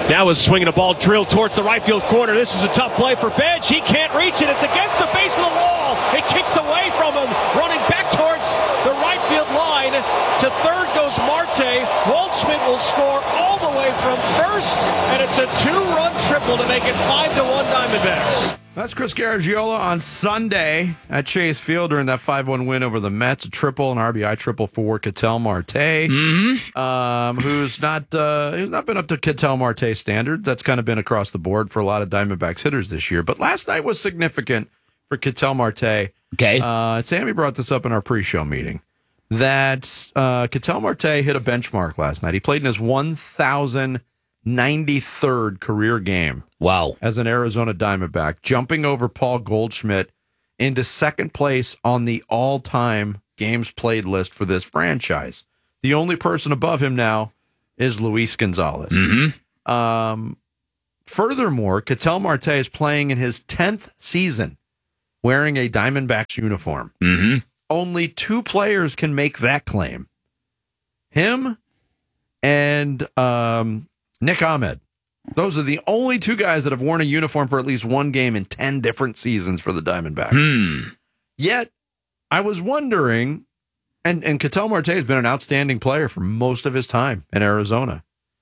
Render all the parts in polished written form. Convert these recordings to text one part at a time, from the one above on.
Now is swinging a ball drilled towards the right field corner. This is a tough play for Bench. He can't reach it. It's against the base of the wall. It kicks away from him. Running back towards the right field line. To third goes Marte. Waldschmidt will score all the way from first. And it's a 2-run triple to make it 5-1 Diamondbacks. That's Chris Garagiola on Sunday at Chase Field during that 5-1 win over the Mets. A triple, an RBI triple for Ketel Marte, who's not been up to Ketel Marte's standard. That's kind of been across the board for a lot of Diamondbacks hitters this year. But last night was significant for Ketel Marte. Okay. Sammy brought this up in our pre-show meeting, that Ketel Marte hit a benchmark last night. He played in his 1,093rd career game. Wow. As an Arizona Diamondback, jumping over Paul Goldschmidt into second place on the all-time games played list for this franchise. The only person above him now is Luis Gonzalez. Furthermore, Ketel Marte is playing in his 10th season wearing a Diamondbacks uniform. Only 2 players can make that claim. Him and Nick Ahmed. Those are the only 2 guys that have worn a uniform for at least one game in 10 different seasons for the Diamondbacks. Yet, I was wondering, and Ketel Marte has been an outstanding player for most of his time in Arizona.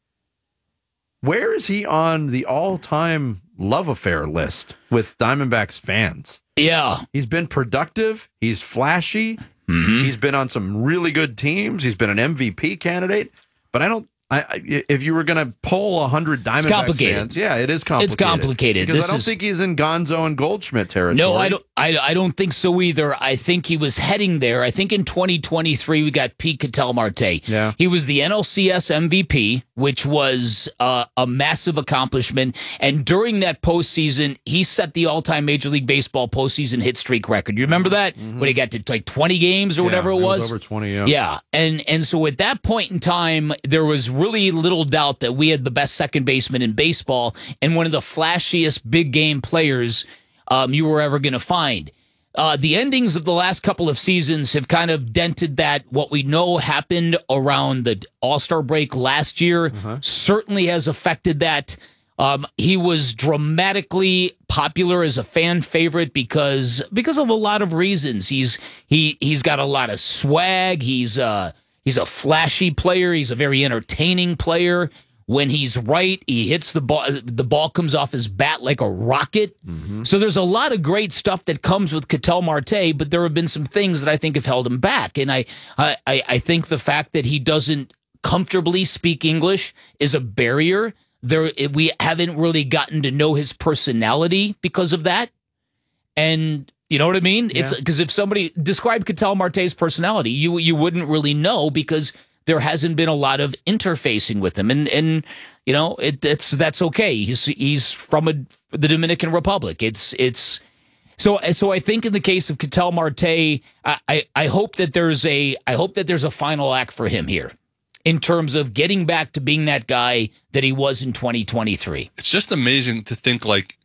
Where is he on the all-time love affair list with Diamondbacks fans? Yeah. He's been productive. He's flashy. He's been on some really good teams. He's been an MVP candidate. But if you were going to poll 100 Diamondbacks fans, yeah, it is complicated. It's complicated. Because I don't think he's in Gonzo and Goldschmidt territory. No, I don't think so either. I think he was heading there. I think in 2023 we got Pete Ketel Marte. Yeah. He was the NLCS MVP, which was a massive accomplishment. And during that postseason, he set the all-time Major League Baseball postseason hit streak record. You remember that? When he got to like 20 games or whatever it was? Over 20, yeah. Yeah. And so at that point in time, there was really little doubt that we had the best second baseman in baseball and one of the flashiest big game players you were ever going to find. The endings of the last couple of seasons have kind of dented that. What we know happened around the All-Star break last year certainly has affected that. He was dramatically popular as a fan favorite because of a lot of reasons. He's got a lot of swag. He's a flashy player. He's a very entertaining player. When he's right, he hits the ball. The ball comes off his bat like a rocket. So there's a lot of great stuff that comes with Ketel Marte, but there have been some things that I think have held him back. And I think the fact that he doesn't comfortably speak English is a barrier. We haven't really gotten to know his personality because of that. And you know what I mean? Yeah. It's because if somebody described Ketel Marte's personality, you wouldn't really know because there hasn't been a lot of interfacing with him, and you know that's okay. He's from the Dominican Republic. So I think in the case of Ketel Marte, I hope that there's a final act for him here in terms of getting back to being that guy that he was in 2023. It's just amazing to think like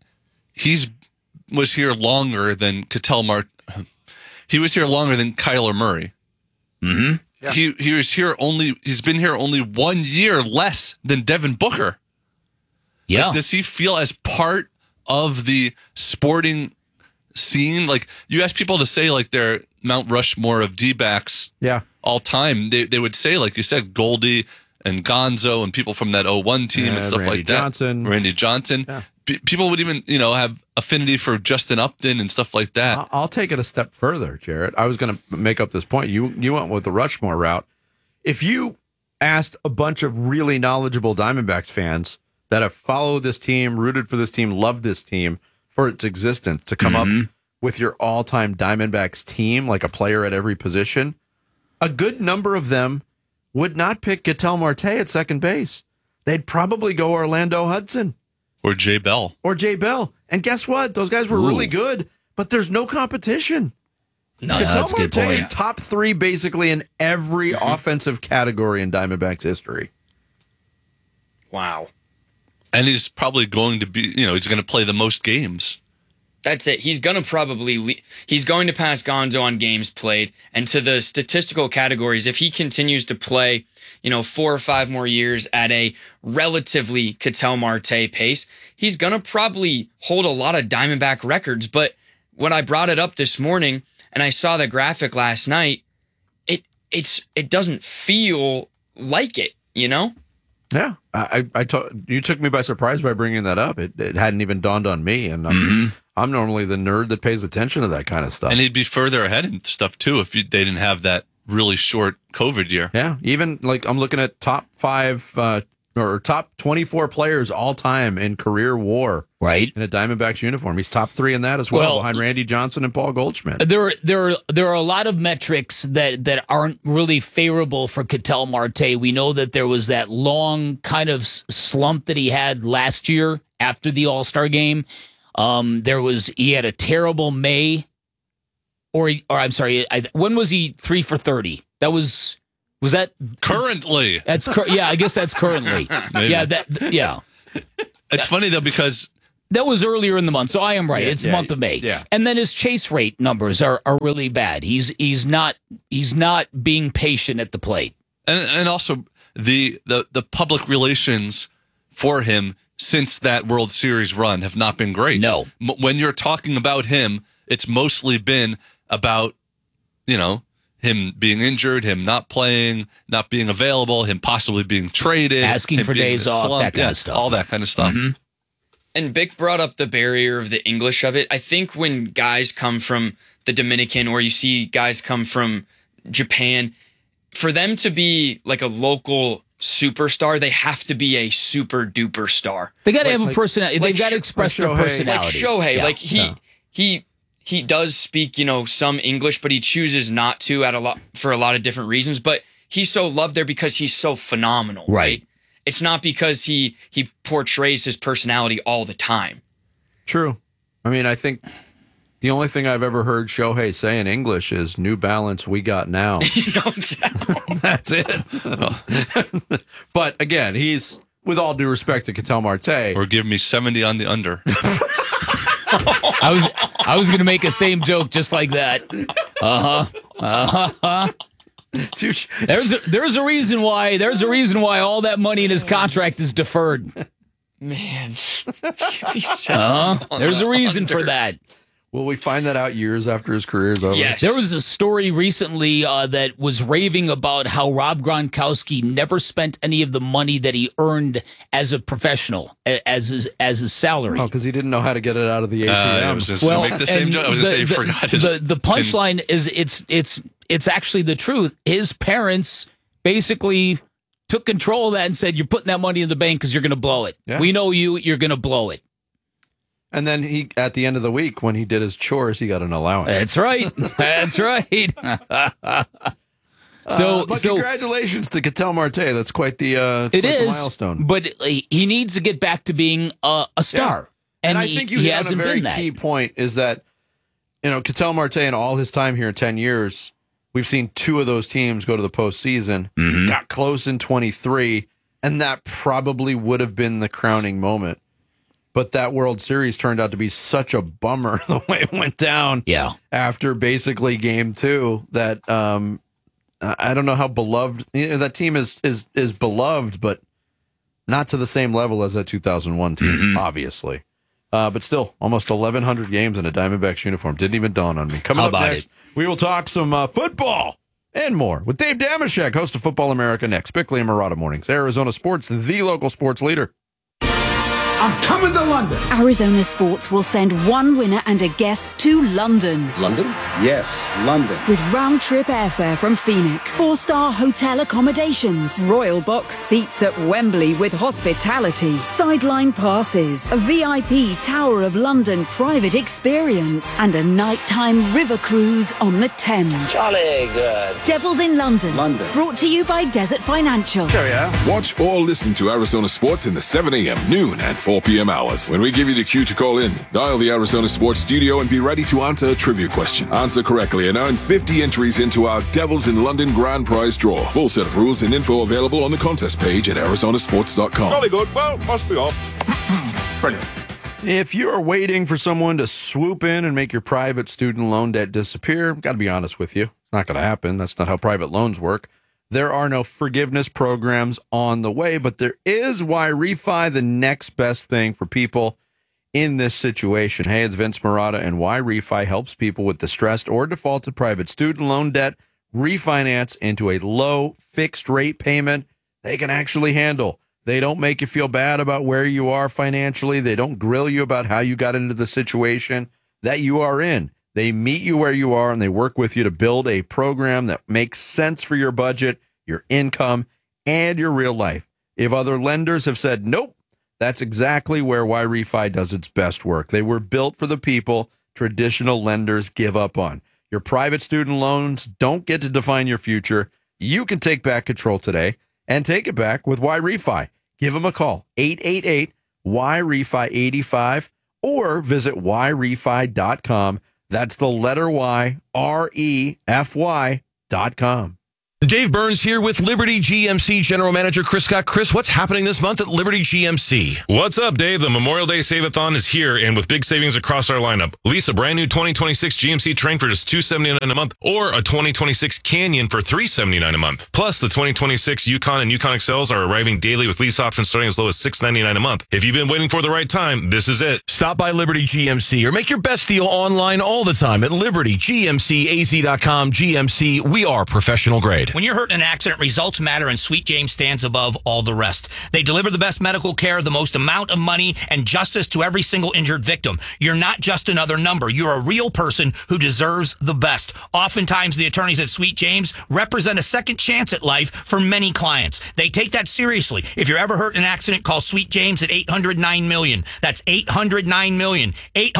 was here longer than Ketel Marte. He was here longer than Kyler Murray. Yeah. He was here he's been here only 1 year less than Devin Booker. Yeah. Like, does he feel as part of the sporting scene? Like, you ask people to say like they're Mount Rushmore of D-backs all time. They would say, like you said, Goldie and Gonzo and people from that 01 team and stuff like that. Randy Johnson. Yeah. People would even, have affinity for Justin Upton and stuff like that. I'll take it a step further, Jarrett. I was going to make up this point. You went with the Rushmore route. If you asked a bunch of really knowledgeable Diamondbacks fans that have followed this team, rooted for this team, loved this team for its existence to come up with your all-time Diamondbacks team, like a player at every position, a good number of them would not pick Ketel Marte at second base. They'd probably go Orlando Hudson. Or Jay Bell. And guess what? Those guys were really good, but there's no competition. No, that's a good point. Marte is top 3 basically in every offensive category in Diamondbacks history. Wow. And he's probably going to be, he's going to play the most games. That's it. He's going to pass Gonzo on games played. And to the statistical categories, if he continues to play, 4 or 5 more years at a relatively Ketel Marte pace, he's going to probably hold a lot of Diamondback records. But when I brought it up this morning and I saw the graphic last night, it doesn't feel like it, Yeah, you took me by surprise by bringing that up. It hadn't even dawned on me, and I'm normally the nerd that pays attention to that kind of stuff. And he'd be further ahead in stuff too if they didn't have that really short COVID year. Yeah, even like I'm looking at top 5 or top 24 players all time in career WAR. Right. In a Diamondbacks uniform. He's top 3 in that as well behind Randy Johnson and Paul Goldschmidt. There are a lot of metrics that aren't really favorable for Ketel Marte. We know that there was that long kind of slump that he had last year after the All-Star game. He had a terrible May, or I'm sorry, when was he 3 for 30? Was that currently? I guess that's currently. Yeah. It's funny though because that was earlier in the month, so I am right. It's the month of May. Yeah. And then his chase rate numbers are really bad. He's not being patient at the plate. And also the public relations for him since that World Series run have not been great. No. When you're talking about him, it's mostly been about, him being injured, him not playing, not being available, him possibly being traded, asking for days off, that kind of stuff. All that kind of stuff. Mm-hmm. And Bick brought up the barrier of the English of it. I think when guys come from the Dominican or you see guys come from Japan, for them to be like a local superstar, they have to be a super duper star. They got to have a personality. They've got to express their personality. Like Shohei, he does speak, some English, but he chooses not to for a lot of different reasons. But he's so loved there because he's so phenomenal, right? It's not because he portrays his personality all the time. True. I mean, I think the only thing I've ever heard Shohei say in English is New Balance, we got now. That's it. But again, he's, with all due respect to Ketel Marte. Or give me 70 on the under. I was going to make a same joke just like that. There's a reason why all that money in his contract is deferred. Man. There's a reason for that. Will we find that out years after his career is over? Yes. There was a story recently that was raving about how Rob Gronkowski never spent any of the money that he earned as a professional, as his salary. Oh, because he didn't know how to get it out of the ATM. I was just make the same joke. I was going to say he forgot his. The punchline is it's actually the truth. His parents basically took control of that and said, "You're putting that money in the bank because you're going to blow it. Yeah. We know you're going to blow it." And then he, at the end of the week, when he did his chores, he got an allowance. That's right. That's right. So congratulations to Ketel Marte. That's quite the milestone. But he needs to get back to being a star. Yeah. And I think you hit on a very key point is that, Ketel Marte in all his time here in 10 years, we've seen 2 of those teams go to the postseason, got close in 23, and that probably would have been the crowning moment. But that World Series turned out to be such a bummer the way it went down. Yeah. After basically Game 2, that I don't know how beloved that team is beloved, but not to the same level as that 2001 team, obviously. But still, almost 1,100 games in a Diamondbacks uniform. Didn't even dawn on me. Coming up next, we will talk some football and more with Dave Damashek, host of Football America Next. Bickley and Murata Mornings. Arizona Sports, the local sports leader. I'm coming to London. Arizona Sports will send one winner and a guest to London. London? Yes, London. With round-trip airfare from Phoenix, 4-star hotel accommodations, royal box seats at Wembley with hospitality, sideline passes, a VIP Tower of London private experience, and a nighttime river cruise on the Thames. Jolly good. Devils in London. London. Brought to you by Desert Financial. Watch or listen to Arizona Sports in the 7 a.m., noon, and 4 p.m. hours. When we give you the cue to call in, dial the Arizona Sports studio and be ready to answer a trivia question. Answer correctly and earn 50 entries into our Devils in London Grand Prize draw. Full set of rules and info available on the contest page at arizonasports.com. Jolly good. Well, must be off. Brilliant. If you are waiting for someone to swoop in and make your private student loan debt disappear, got to be honest with you, it's not going to happen. That's not how private loans work. There are no forgiveness programs on the way, but there is YRefi, the next best thing for people in this situation. Hey, it's Vince Marotta, and YRefi helps people with distressed or defaulted private student loan debt refinance into a low fixed rate payment they can actually handle. They don't make you feel bad about where you are financially. They don't grill you about how you got into the situation that you are in. They meet you where you are, and they work with you to build a program that makes sense for your budget, your income, and your real life. If other lenders have said, nope, that's exactly where YRefi does its best work. They were built for the people traditional lenders give up on. Your private student loans don't get to define your future. You can take back control today and take it back with YRefi. Give them a call, 888-YRefi-85, or visit YRefi.com. That's the letter Y, REFY.com. Dave Burns here with Liberty GMC General Manager Chris Scott. Chris, what's happening this month at Liberty GMC? What's up, Dave? The Memorial Day Save-a-thon is here, and with big savings across our lineup. Lease a brand new 2026 GMC Terrain for just $279 a month, or a 2026 Canyon for $379 a month. Plus, the 2026 Yukon and Yukon XLs are arriving daily with lease options starting as low as $699 a month. If you've been waiting for the right time, this is it. Stop by Liberty GMC or make your best deal online all the time at LibertyGMCAZ.com. GMC, we are professional grade. When you're hurt in an accident, results matter, and Sweet James stands above all the rest. They deliver the best medical care, the most amount of money, and justice to every single injured victim. You're not just another number. You're a real person who deserves the best. Oftentimes, the attorneys at Sweet James represent a second chance at life for many clients. They take that seriously. If you're ever hurt in an accident, call Sweet James at 800-9-MILLION. That's 800-9-MILLION.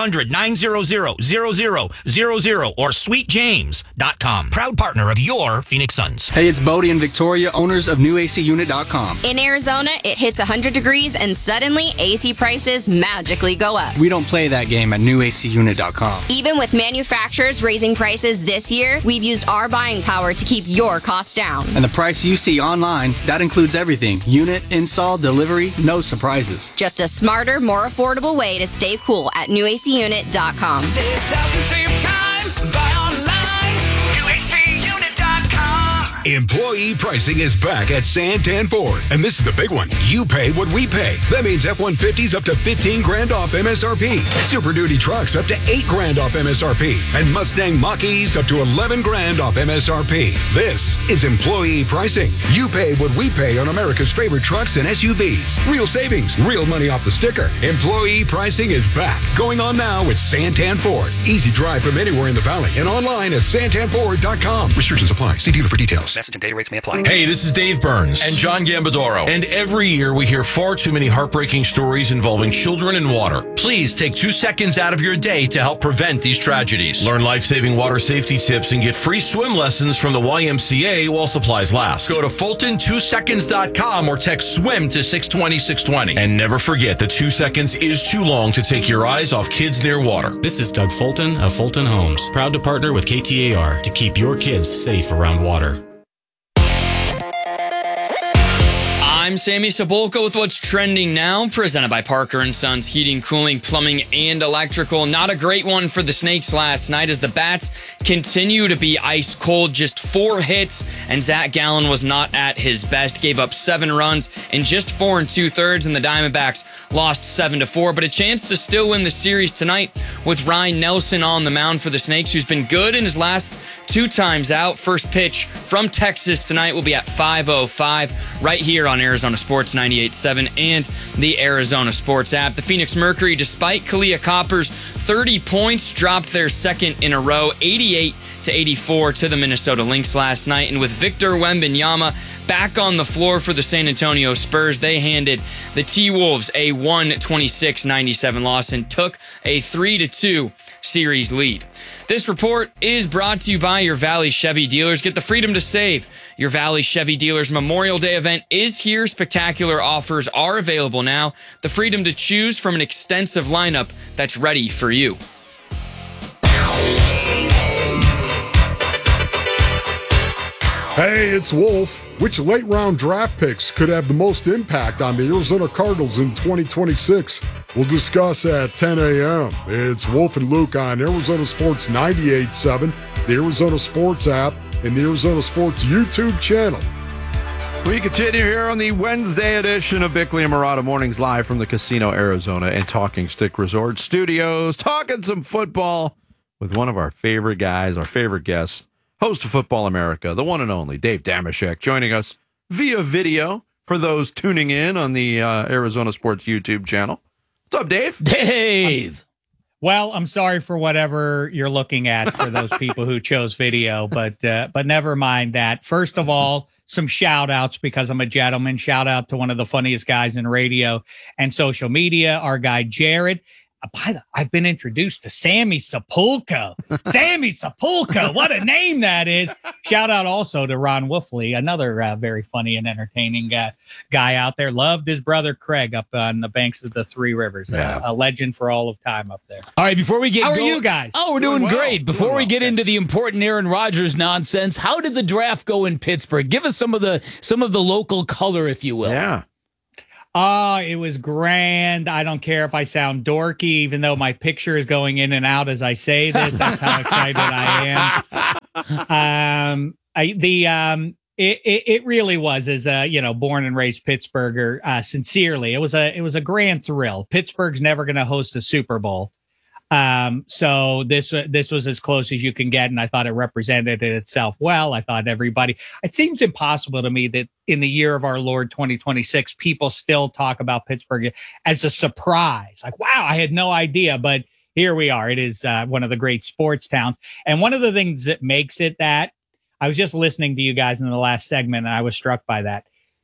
800-900-0000 or sweetjames.com. Proud partner of your Phoenix Suns. Hey, it's Bodie and Victoria, owners of NewACUnit.com. In Arizona, it hits 100 degrees and suddenly AC prices magically go up. We don't play that game at NewACUnit.com. Even with manufacturers raising prices this year, we've used our buying power to keep your costs down. And the price you see online, that includes everything. Unit, install, delivery, no surprises. Just a smarter, more affordable way to stay cool at NewACUnit.com. Save thousands, save time, buy online, NewACUnit.com. Employee pricing is back at Santan Ford, and this is the big one. You pay what we pay. That means F-150s up to $15,000 off MSRP, Super Duty trucks up to $8,000 off MSRP, and Mustang Mach-E's up to $11,000 off MSRP. This is employee pricing. You pay what we pay on America's favorite trucks and SUVs. Real savings, real money off the sticker. Employee pricing is back. Going on now with Santan Ford. Easy drive from anywhere in the valley and online at santanford.com. Restrictions apply. See dealer for details. Message and data rates may apply. Hey, this is Dave Burns and John Gambadoro. And every year we hear far too many heartbreaking stories involving children and water. Please take 2 seconds out of your day to help prevent these tragedies. Learn life-saving water safety tips and get free swim lessons from the YMCA while supplies last. Go to Fulton2seconds.com or text SWIM to 620-620. And never forget that 2 seconds is too long to take your eyes off kids near water. This is Doug Fulton of Fulton Homes, proud to partner with KTAR to keep your kids safe around water. I'm Sammy Sabolka with what's trending now, presented by Parker & Sons Heating, Cooling, Plumbing, and Electrical. Not a great one for the Snakes last night as the Bats continue to be ice cold. Just 4 hits, and Zach Gallen was not at his best. Gave up 7 runs in just 4 2/3, and the Diamondbacks lost 7-4. But a chance to still win the series tonight with Ryan Nelson on the mound for the Snakes, who's been good in his last 2 times out. First pitch from Texas tonight will be at 5:05 right here on Arizona Sports 98.7 and the Arizona Sports app. The Phoenix Mercury, despite Kalia Copper's 30 points, dropped their second in a row, 88-84 to the Minnesota Lynx last night. And with Victor Wembanyama back on the floor for the San Antonio Spurs, they handed the T-Wolves a 126-97 loss and took a 3-2 series lead. This report is brought to you by your Valley Chevy dealers. Get the freedom to save. Your Valley Chevy dealers Memorial Day event is here. Spectacular offers are available now. The freedom to choose from an extensive lineup that's ready for you. Hey, it's Wolf. Which late-round draft picks could have the most impact on the Arizona Cardinals in 2026? We'll discuss at 10 a.m. It's Wolf and Luke on Arizona Sports 98.7, the Arizona Sports app, and the Arizona Sports YouTube channel. We continue here on the Wednesday edition of Bickley and Murata Mornings, live from the Casino Arizona and Talking Stick Resort Studios, talking some football with one of our favorite guys, our favorite guest, host of Football America, the one and only Dave Dameshek, joining us via video for those tuning in on the Arizona Sports YouTube channel. What's up, Dave? Dave! Well, I'm sorry for whatever you're looking at for those people who chose video, but never mind that. First of all, some shout outs because I'm a gentleman. Shout out to one of the funniest guys in radio and social media, our guy Jared. I've been introduced to Sammy Sepulcro. Sammy Sepulcro, what a name that is. Shout out also to Ron Wolfley, another very funny and entertaining guy out there. Loved his brother Craig up on the banks of the Three Rivers. Yeah. A legend for all of time up there. All right, before we get How are you guys? Oh, we're doing great. Before we get into the important Aaron Rodgers nonsense, how did the draft go in Pittsburgh? Give us some of the local color, if you will. Yeah. It was grand. I don't care if I sound dorky, even though my picture is going in and out as I say this. That's how excited I am. It really was, as born and raised Pittsburgher, sincerely. It was a grand thrill. Pittsburgh's never going to host a Super Bowl. So this was as close as you can get, and I thought it represented it itself well. I thought it seems impossible to me that in the year of our Lord 2026, people still talk about Pittsburgh as a surprise. Like, wow, I had no idea, but here we are. It is one of the great sports towns. And one of the things that makes it that, I was just listening to you guys in the last segment, and I was struck by that.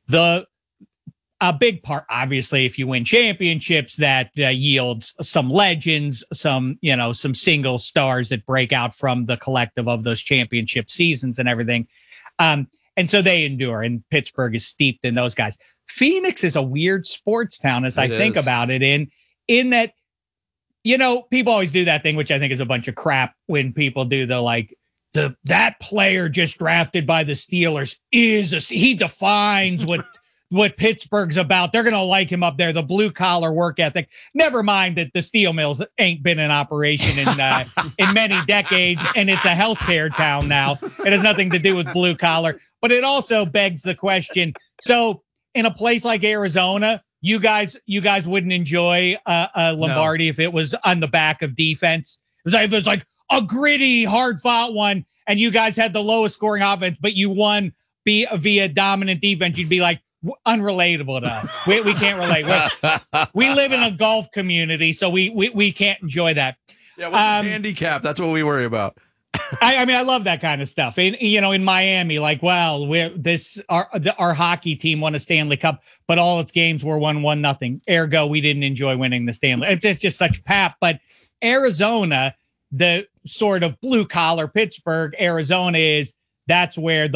A big part, obviously, if you win championships, that yields some legends, some single stars that break out from the collective of those championship seasons and everything. And so they endure, and Pittsburgh is steeped in those guys. Phoenix is a weird sports town, as I think about it, in that, people always do that thing, which I think is a bunch of crap when people do that player just drafted by the Steelers he defines what Pittsburgh's about. They're going to like him up there, the blue collar work ethic. Never mind that the steel mills ain't been in operation in many decades, and it's a healthcare town now. It has nothing to do with blue collar, but it also begs the question. So in a place like Arizona, you guys wouldn't enjoy a Lombardi if it was on the back of defense. If it was like a gritty, hard fought one, and you guys had the lowest scoring offense, but you won via dominant defense, you'd be like, unrelatable to us. We can't relate. We live in a golf community, so we can't enjoy that. Yeah, what's his handicap? That's what we worry about. I mean, I love that kind of stuff. In Miami, like, well, our hockey team won a Stanley Cup, but all its games were 1-1-0. Ergo, we didn't enjoy winning the Stanley. It's just such pap. But Arizona, the sort of blue collar Pittsburgh, Arizona that's where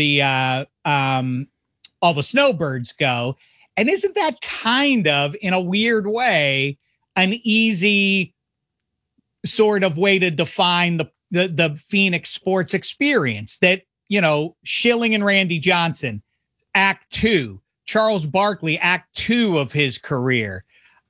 all the snowbirds go. And isn't that kind of, in a weird way, an easy sort of way to define the Phoenix sports experience? That, Schilling and Randy Johnson, Act 2, Charles Barkley, Act 2 of his career.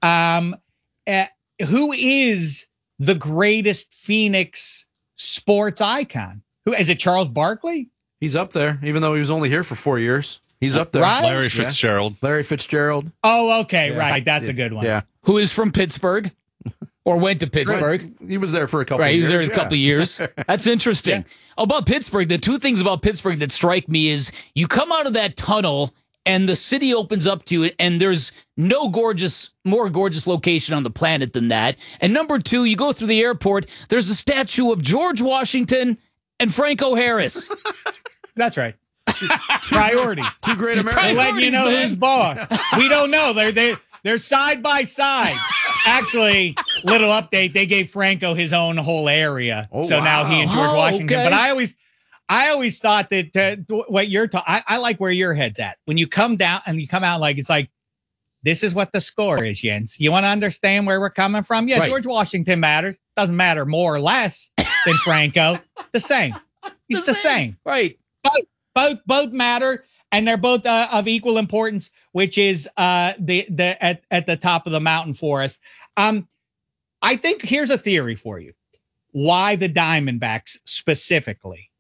Who is the greatest Phoenix sports icon? Who is it? Charles Barkley? He's up there, even though he was only here for 4 years. He's up there. Right? Larry Fitzgerald. Yeah. Larry Fitzgerald. Oh, okay. Yeah. Right. That's a good one. Yeah. Who is from Pittsburgh or went to Pittsburgh. Right. He was there for a couple of years. He was there a couple of years. That's interesting. Yeah. About Pittsburgh, the two things about Pittsburgh that strike me is you come out of that tunnel and the city opens up to it, and there's no more gorgeous location on the planet than that. And number two, you go through the airport, there's a statue of George Washington and Franco Harris. That's right. Priority. Two great Americans. Letting you know who's boss. We don't know. They're side by side. Actually, little update. They gave Franco his own whole area. Oh, so wow. Now he and George Washington. Okay. But I always thought that what you're talking, I like where your head's at. When you come down and you come out it's like, this is what the score is, Jens. You want to understand where we're coming from? Yeah, right. George Washington matters. Doesn't matter more or less than Franco. The same. He's the same. Right. Both matter. and they're both of equal importance, which is at the top of the mountain for us. I think here's a theory for you. Why the Diamondbacks specifically?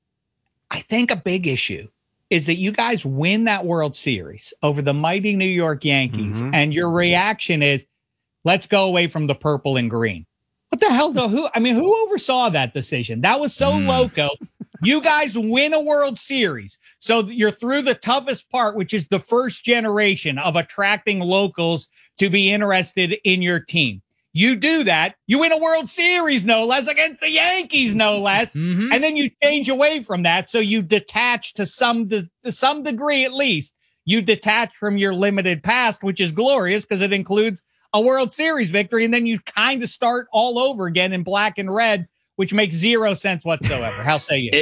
I think a big issue is that you guys win that World Series over the mighty New York Yankees, and your reaction is, let's go away from the purple and green. What the hell? Who oversaw that decision? That was so loco. You guys win a World Series. So you're through the toughest part, which is the first generation of attracting locals to be interested in your team. You do that, you win a World Series, no less, against the Yankees, no less. And then you change away from that. So you detach to some degree, at least. You detach from your limited past, which is glorious because it includes a World Series victory. And then you kind of start all over again in black and red, which makes zero sense whatsoever. How say you?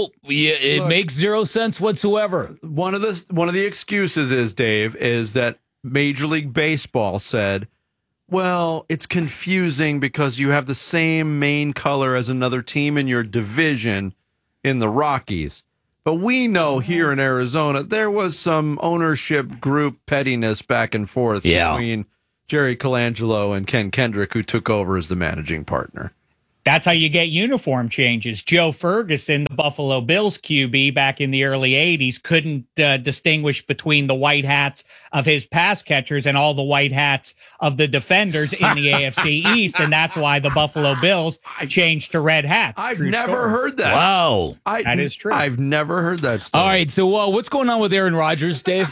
It makes zero sense whatsoever. One of the excuses is, Dave, is that Major League Baseball said, well, it's confusing because you have the same main color as another team in your division in the Rockies. But we know here in Arizona, there was some ownership group pettiness back and forth between Jerry Colangelo and Ken Kendrick, who took over as the managing partner. That's how you get uniform changes. Joe Ferguson, the Buffalo Bills QB back in the early 80s, couldn't distinguish between the white hats of his pass catchers and all the white hats of the defenders in the AFC East, and that's why the Buffalo Bills changed to red hats. I've never heard that. Wow. That is true. I've never heard that story. All right, so what's going on with Aaron Rodgers, Dave?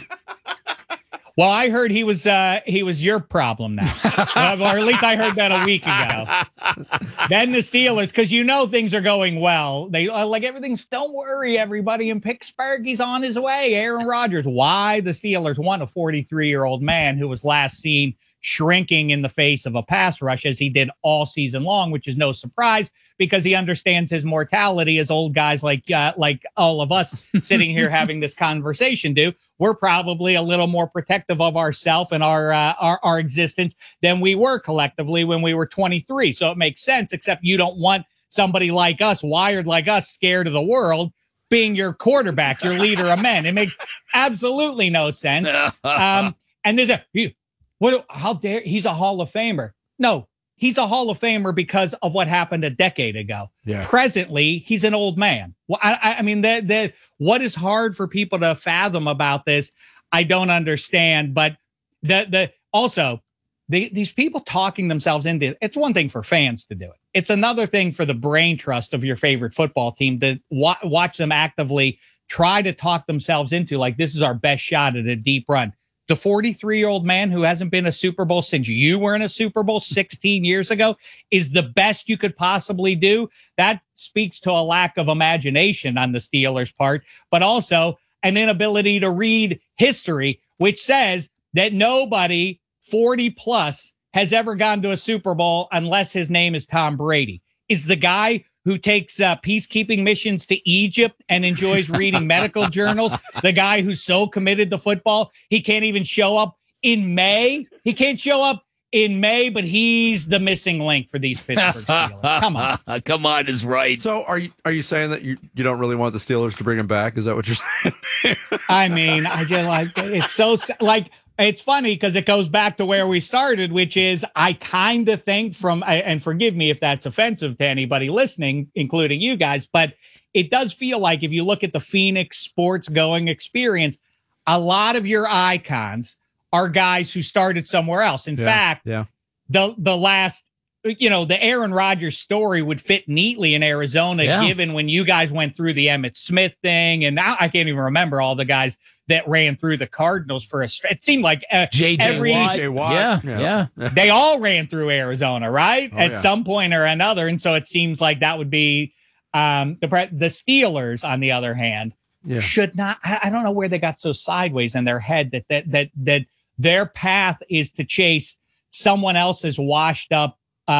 Well, I heard he was your problem now, or at least I heard that a week ago. Then the Steelers, because things are going well. They everything's. Don't worry, everybody in Pittsburgh. He's on his way. Aaron Rodgers. Why the Steelers want a 43-year-old man who was last seen shrinking in the face of a pass rush as he did all season long, which is no surprise because he understands his mortality as old guys like all of us sitting here having this conversation do. We're probably a little more protective of ourselves and our existence than we were collectively when we were 23. So it makes sense, except you don't want somebody like us, wired like us, scared of the world, being your quarterback, your leader of men. It makes absolutely no sense. And there's how dare he's a Hall of Famer? No, he's a Hall of Famer because of what happened a decade ago. Yeah. Presently, he's an old man. Well, I mean, what is hard for people to fathom about this, I don't understand. But these people talking themselves into it, it's one thing for fans to do it. It's another thing for the brain trust of your favorite football team to watch them actively try to talk themselves into, like, this is our best shot at a deep run. The 43-year-old man who hasn't been a Super Bowl since you were in a Super Bowl 16 years ago is the best you could possibly do. That speaks to a lack of imagination on the Steelers' part, but also an inability to read history, which says that nobody 40 plus has ever gone to a Super Bowl unless his name is Tom Brady. Is the guy who takes peacekeeping missions to Egypt and enjoys reading medical journals, the guy who's so committed to football, he can't even show up in May. He can't show up in May, but he's the missing link for these Pittsburgh Steelers. Come on. Come on is right. So are you saying that you don't really want the Steelers to bring him back? Is that what you're saying? I mean, I just it's so it's funny because it goes back to where we started, which is I kind of think and forgive me if that's offensive to anybody listening, including you guys, but it does feel like if you look at the Phoenix sports going experience, a lot of your icons are guys who started somewhere else. In fact, the last, the Aaron Rodgers story would fit neatly in Arizona, given when you guys went through the Emmitt Smith thing. And now I can't even remember all the guys that ran through the Cardinals for it seemed like J.J. Watt. Yeah. They all ran through Arizona, right? At some point or another. And so it seems like that would be the Steelers, on the other hand, should not. I don't know where they got so sideways in their head that their path is to chase someone else's washed up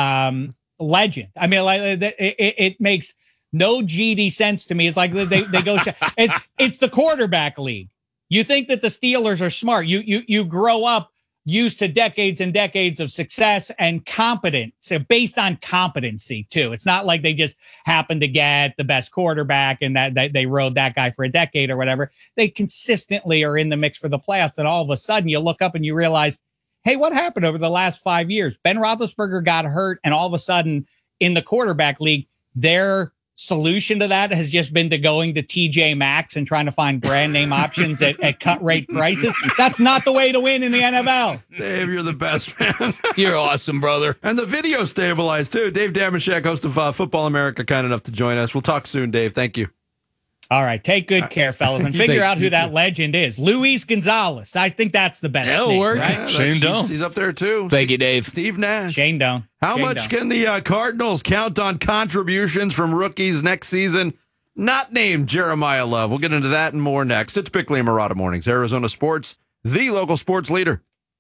legend. I mean, it makes no GD sense to me. It's like they go. It's the quarterback league. You think that the Steelers are smart. You grow up used to decades and decades of success and competence, so based on competency too. It's not like they just happened to get the best quarterback and that they rode that guy for a decade or whatever. They consistently are in the mix for the playoffs. And all of a sudden you look up and you realize, hey, what happened over the last 5 years? Ben Roethlisberger got hurt, and all of a sudden in the quarterback league, their solution to that has just been to going to TJ Maxx and trying to find brand name options at cut rate prices. That's not the way to win in the NFL. Dave, you're the best, man. You're awesome, brother. And the video stabilized, too. Dave Damashek, host of Football America, kind enough to join us. We'll talk soon, Dave. Thank you. All right. Take good care, fellas, and figure out who that legend is. Luis Gonzalez. I think that's the best That'll name, work. right? Yeah, Shane Doan. He's up there, too. Thank you, Dave. Steve Nash. Shane Doan. How Shane much Doan. can the Cardinals count on contributions from rookies next season? Not named Jeremiah Love. We'll get into that and more next. It's Bickley and Marotta Mornings, Arizona Sports, the local sports leader.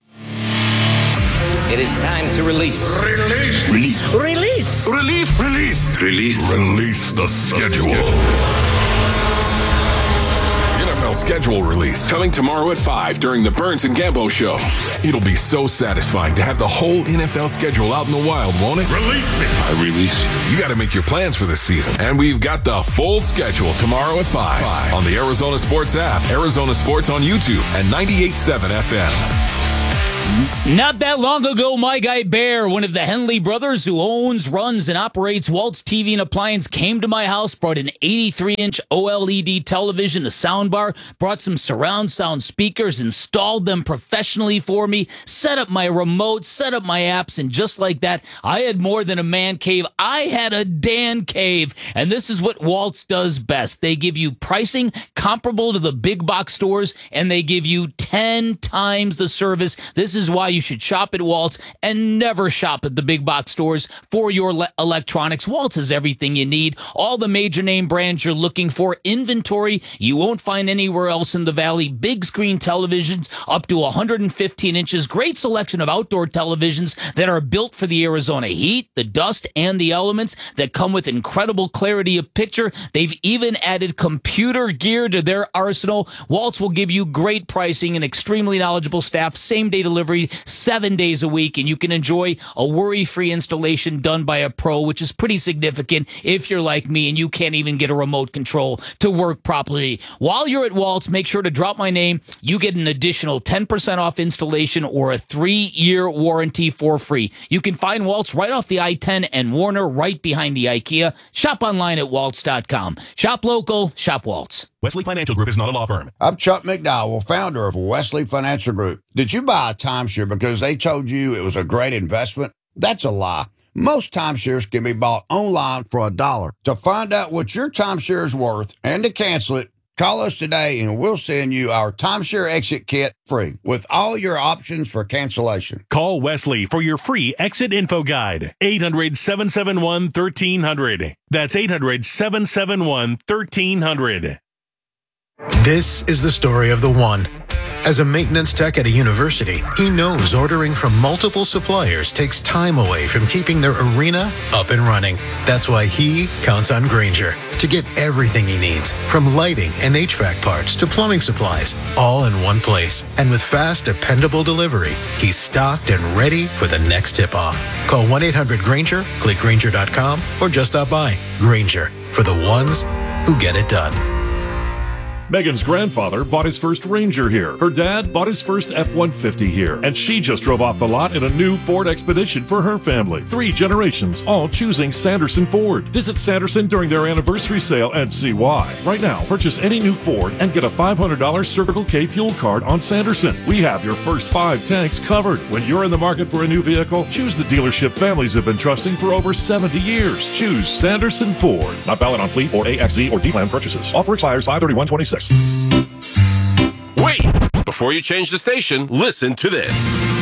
It is time to release. Release. Release. Release. Release. Release. Release the schedule. NFL schedule release coming tomorrow at 5 during the Burns and Gambo show. It'll be so satisfying to have the whole NFL schedule out in the wild, won't it? Release me. I release you. You got to make your plans for this season. And we've got the full schedule tomorrow at 5 on the Arizona Sports app, Arizona Sports on YouTube, and 98.7 FM. Not that long ago, my guy Bear, one of the Henley brothers who owns, runs, and operates Waltz TV and Appliance, came to my house, brought an 83-inch OLED television, a soundbar, brought some surround sound speakers, installed them professionally for me, set up my remote, set up my apps, and just like that, I had more than a man cave. I had a Dan cave. And this is what Waltz does best. They give you pricing comparable to the big box stores, and they give you 10 times the service. This is why you should shop at Waltz and never shop at the big box stores for your electronics. Waltz has everything you need. All the major name brands you're looking for. Inventory you won't find anywhere else in the valley. Big screen televisions up to 115 inches. Great selection of outdoor televisions that are built for the Arizona heat, the dust, and the elements, that come with incredible clarity of picture. They've even added computer gear to their arsenal. Waltz will give you great pricing and extremely knowledgeable staff. Same-day delivery 7 days a week, and you can enjoy a worry-free installation done by a pro, which is pretty significant if you're like me and you can't even get a remote control to work properly. While you're at Waltz, make sure to drop my name. You get an additional 10% off installation or a 3-year warranty for free. You can find Waltz right off the I-10 and Warner, right behind the IKEA. Shop online at waltz.com. Shop local, shop Waltz. Wesley Financial Group is not a law firm. I'm Chuck McDowell, founder of Wesley Financial Group. Did you buy a timeshare because they told you it was a great investment? That's a lie. Most timeshares can be bought online for $1. To find out what your timeshare is worth and to cancel it, call us today and we'll send you our timeshare exit kit free with all your options for cancellation. Call Wesley for your free exit info guide. 800-771-1300. That's 800-771-1300. This is the story of the one. As a maintenance tech at a university, he knows ordering from multiple suppliers takes time away from keeping their arena up and running. That's why he counts on Grainger to get everything he needs, from lighting and HVAC parts to plumbing supplies, all in one place. And with fast, dependable delivery, he's stocked and ready for the next tip-off. Call 1-800-GRAINGER, click Grainger.com, or just stop by. Grainger, for the ones who get it done. Megan's grandfather bought his first Ranger here. Her dad bought his first F-150 here. And she just drove off the lot in a new Ford Expedition for her family. 3 generations, all choosing Sanderson Ford. Visit Sanderson during their anniversary sale and see why. Right now, purchase any new Ford and get a $500 Circle K fuel card on Sanderson. We have your first 5 tanks covered. When you're in the market for a new vehicle, choose the dealership families have been trusting for over 70 years. Choose Sanderson Ford. Not valid on fleet or AXZ or D-Plan purchases. Offer expires 5/31/26. Wait! Before you change the station, listen to this.